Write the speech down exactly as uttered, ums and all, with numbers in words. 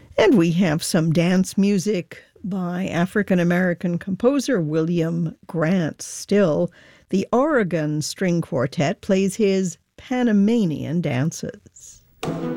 And we have some dance music by African-American composer William Grant Still. The Oregon String Quartet plays his Panamanian dances.